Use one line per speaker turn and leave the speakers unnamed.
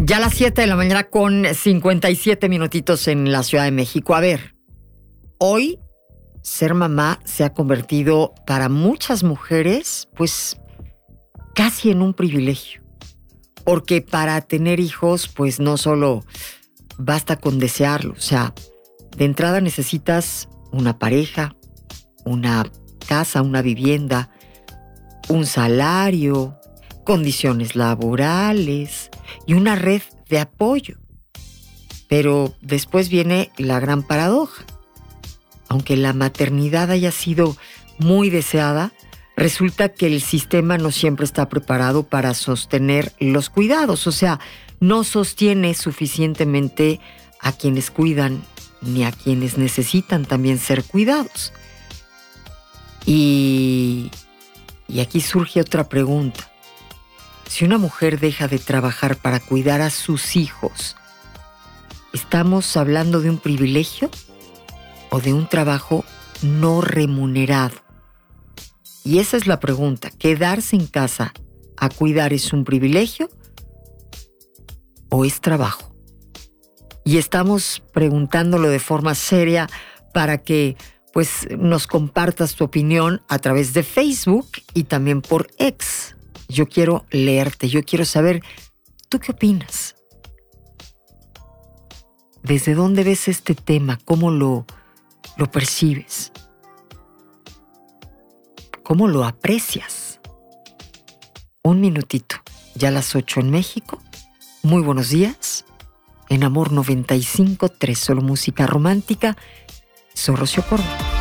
Ya a las 7 de la mañana con 57 minutitos en la Ciudad de México. A ver, hoy ser mamá se ha convertido para muchas mujeres, pues, casi en un privilegio. Porque para tener hijos, pues no solo basta con desearlo. O sea, de entrada necesitas una pareja, una casa, una vivienda, un salario, condiciones laborales y una red de apoyo. Pero después viene la gran paradoja. Aunque la maternidad haya sido muy deseada, resulta que el sistema no siempre está preparado para sostener los cuidados. O sea, no sostiene suficientemente a quienes cuidan ni a quienes necesitan también ser cuidados. Y aquí surge otra pregunta. Si una mujer deja de trabajar para cuidar a sus hijos, ¿estamos hablando de un privilegio o de un trabajo no remunerado? Y esa es la pregunta. ¿Quedarse en casa a cuidar es un privilegio o es trabajo? Y estamos preguntándolo de forma seria para que pues nos compartas tu opinión a través de Facebook y también por X. Yo quiero leerte, yo quiero saber, ¿tú qué opinas? ¿Desde dónde ves este tema? ¿Cómo lo percibes? ¿Cómo lo aprecias? Un minutito, ya a las 8 en México. Muy buenos días. En Amor 95.3, solo música romántica. Soy Rocío Córdoba.